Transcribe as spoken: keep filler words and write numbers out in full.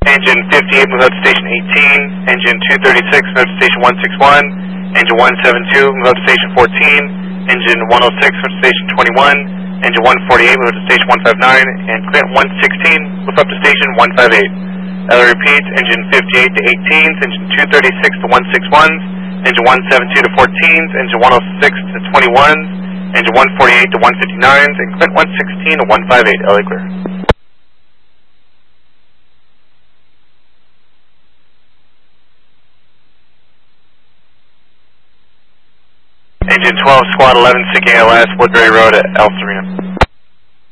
Engine fifty-eight, move up to station eighteen. Engine two thirty-six, move up to station one sixty-one. Engine one seventy-two, move up to station fourteen. Engine one oh six, move up to station twenty-one. Engine one forty-eight, move up to station one fifty-nine. And Clint one sixteen, move up to station one fifty-eight. I'll repeat, engine fifty-eight to eighteens, engine two thirty-six to one sixty-ones, engine one seventy-two to fourteens, engine one oh six to twenty-ones, engine one forty-eight to one fifty-nines, and Clint one sixteen to one fifty-eight. L A clear. Engine twelve, squad eleven, seeking L S, Woodbury Road at El Sereno.